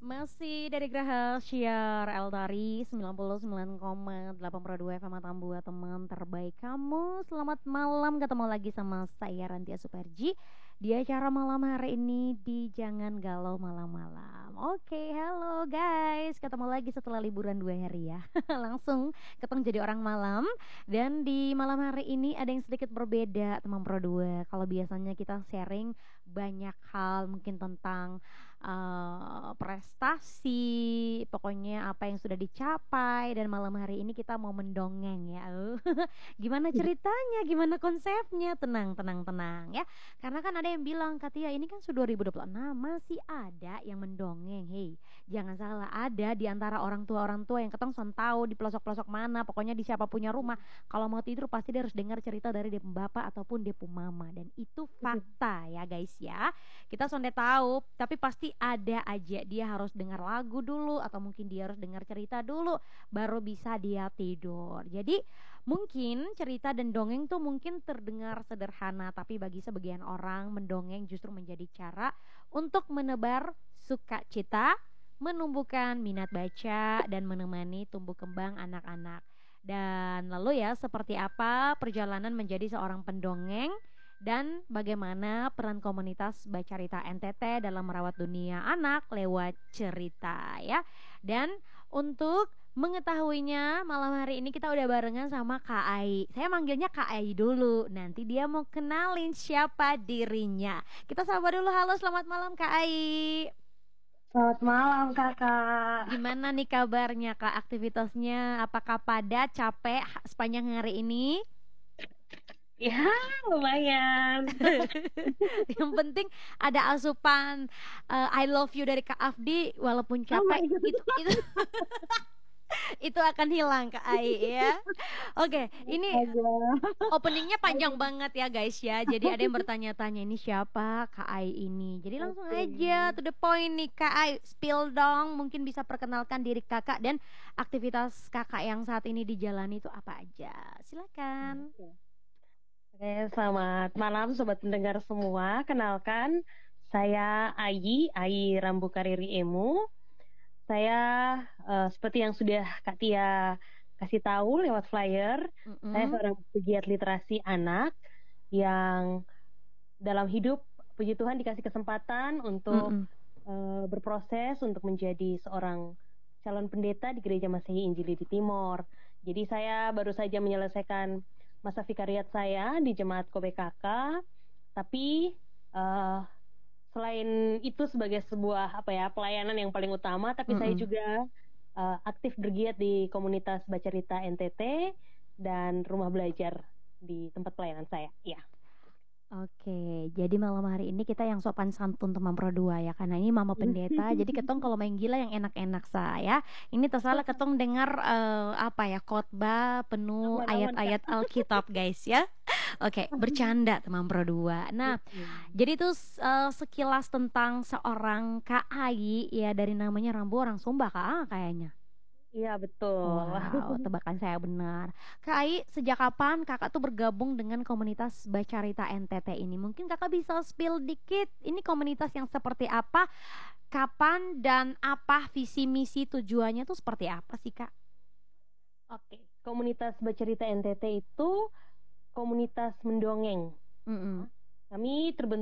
Masih dari Graha Syiar Eltari 99,8 FM Atambua buat teman terbaik kamu. Selamat malam, ketemu lagi sama saya Rantia Superji di acara malam hari ini di Jangan Galau Malam-malam. Oke, halo guys, ketemu lagi setelah liburan 2 hari ya. Langsung ketemu jadi orang malam. Dan di malam hari ini ada yang sedikit berbeda teman Pro 2. Kalau biasanya kita sharing banyak hal mungkin tentang prestasi, pokoknya apa yang sudah dicapai, dan malam hari ini kita mau mendongeng ya. Gimana ceritanya, gimana konsepnya? Tenang, tenang, tenang ya. Karena kan ada yang bilang, Katia ini kan sudah 2026 masih ada yang mendongeng. Hei, jangan salah, ada di antara orang tua yang ketong son tahu di pelosok-pelosok mana, pokoknya di siapa punya rumah, kalau mau tidur pasti dia harus dengar cerita dari dia bapak ataupun dia mama, dan itu fakta ya guys ya. Kita sonde tahu, tapi pasti ada aja dia harus dengar lagu dulu atau mungkin dia harus dengar cerita dulu baru bisa dia tidur. Jadi mungkin cerita dan dongeng tuh mungkin terdengar sederhana, tapi bagi sebagian orang mendongeng justru menjadi cara untuk menebar sukacita, menumbuhkan minat baca dan menemani tumbuh kembang anak-anak. Dan lalu ya, seperti apa perjalanan menjadi seorang pendongeng dan bagaimana peran komunitas Bacarita NTT dalam merawat dunia anak lewat cerita ya. Dan untuk mengetahuinya malam hari ini kita udah barengan sama Kak Ai. Saya manggilnya Kak Ai dulu. Nanti dia mau kenalin siapa dirinya. Kita sapa dulu. Halo, selamat malam Kak Ai. Selamat malam kakak. Gimana nih kabarnya Kak? Aktivitasnya apakah padat, capek sepanjang hari ini? Ya lumayan. Yang penting ada asupan I love you dari Kak Afdi, walaupun Oh capek my god. itu itu akan hilang Kak Ai ya. Oke, ini Astaga. openingnya panjang banget ya guys ya. Jadi ada yang bertanya-tanya ini siapa Kak Ai ini. Jadi langsung Oke. aja to the point nih Kak Ai. Spill dong, mungkin bisa perkenalkan diri kakak dan aktivitas kakak yang saat ini dijalani itu apa aja. Silakan. Oke, selamat malam sobat pendengar semua. Kenalkan, saya Ayi Rambu Kariri Emu. Saya seperti yang sudah Kak Tia kasih tahu lewat flyer, saya Mm-mm. seorang pegiat literasi anak yang dalam hidup puji Tuhan dikasih kesempatan untuk Mm-mm. berproses untuk menjadi seorang calon pendeta di Gereja Masehi Injili di Timor. Jadi saya baru saja menyelesaikan masa vikariat saya di Jemaat Kobe KK, tapi uh, selain itu sebagai sebuah pelayanan yang paling utama, tapi saya Mm-mm. juga aktif bergiat di komunitas Bacarita NTT dan rumah belajar di tempat pelayanan saya. Ya. Oke, jadi malam hari ini kita yang sopan santun teman Pro 2 ya, karena ini mama pendeta. Jadi ketong kalau main gila yang enak-enak saya. Ini tersalah ketong dengar apa ya, khotbah penuh Aman-aman Kak. ayat-ayat Alkitab guys ya. Oke, bercanda teman Pro 2. Nah, jadi itu sekilas tentang seorang Kak Ai ya, dari namanya Rambo orang Sumba Kak kayaknya. Iya betul. Wow, tebakan saya benar. Kak Ai, sejak kapan kakak tuh bergabung dengan komunitas Bacarita NTT ini? Mungkin kakak bisa spill dikit, ini komunitas yang seperti apa, kapan, dan apa visi misi tujuannya tuh seperti apa sih Kak? Oke, komunitas Bacarita NTT itu komunitas mendongeng. Mm-mm. Kami terbentuk